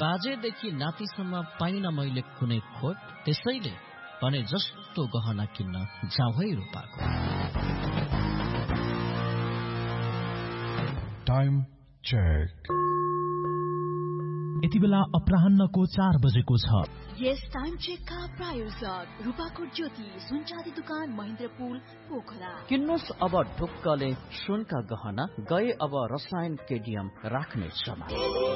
बाजेदेखि नातिसम्म पाइन मैले कुनै खोट, त्यसैले भने जस्तो गहना किन्न जाउँ है रूपाको। Time check. यति बेला अपराह्नको 4 बजेको छ। यस टाइम चेकका प्रायोजक रूपाकोट ज्योति सुनचाँदी दुकान महेन्द्रपुल पोखरा। किन्नुस् अब ढुक्कले सुनका गहना, गए अब रसायन केडियम राख्ने समय।